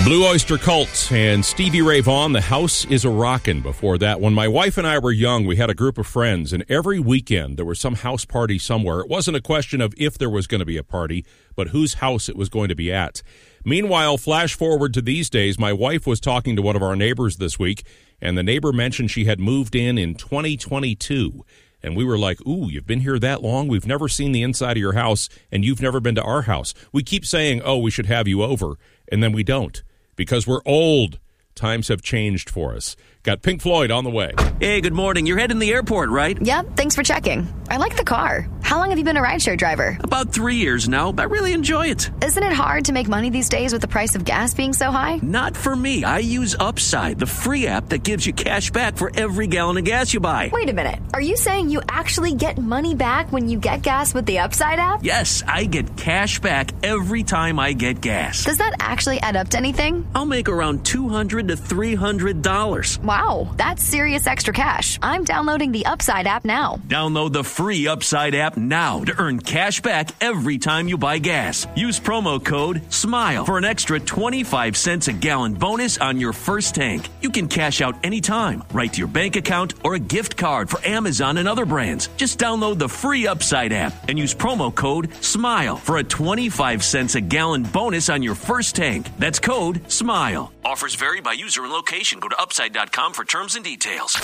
Blue Oyster Cult and Stevie Ray Vaughan, The House is a Rockin'. Before that, when my wife and I were young, we had a group of friends, and every weekend there was some house party somewhere. It wasn't a question of if there was going to be a party, but whose house it was going to be at. Meanwhile, flash forward to these days, my wife was talking to one of our neighbors this week, and the neighbor mentioned she had moved in 2022. And we were like, ooh, you've been here that long? We've never seen the inside of your house, and you've never been to our house. We keep saying, oh, we should have you over, and then we don't, because we're old. Times have changed for us. Got Pink Floyd on the way. Hey, good morning. You're heading to the airport, right? Yep, thanks for checking. I like the car. How long have you been a rideshare driver? About 3 years now. I really enjoy it. Isn't it hard to make money these days with the price of gas being so high? Not for me. I use Upside, the free app that gives you cash back for every gallon of gas you buy. Wait a minute. Are you saying you actually get money back when you get gas with the Upside app? Yes, I get cash back every time I get gas. Does that actually add up to anything? I'll make around $200 to $300. Wow, that's serious extra cash. I'm downloading the Upside app now. Download the free Upside app now to earn cash back every time you buy gas. Use promo code SMILE for an extra 25 cents a gallon bonus on your first tank. You can cash out anytime, right to your bank account or a gift card for Amazon and other brands. Just download the free Upside app and use promo code SMILE for a 25 cents a gallon bonus on your first tank. That's code SMILE. Offers vary by user and location. Go to upside.com for terms and details.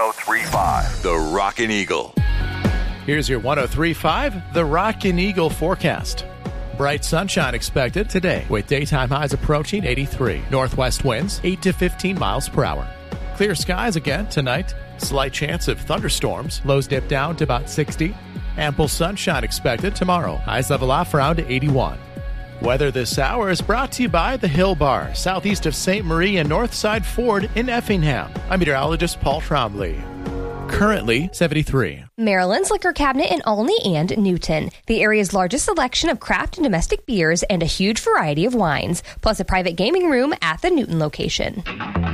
103.5 The Rockin' Eagle. Here's your 103.5 The Rockin' Eagle forecast. Bright sunshine expected today with daytime highs approaching 83. Northwest winds 8 to 15 miles per hour. Clear skies again tonight. Slight chance of thunderstorms. Lows dip down to about 60. Ample sunshine expected tomorrow. Highs level off around 81. Weather this hour is brought to you by the Hill Bar, southeast of St. Marie and Northside Ford in Effingham. I'm meteorologist Paul Trombley. Currently 73. Maryland's Liquor Cabinet in Olney and Newton. The area's largest selection of craft and domestic beers and a huge variety of wines, plus a private gaming room at the Newton location.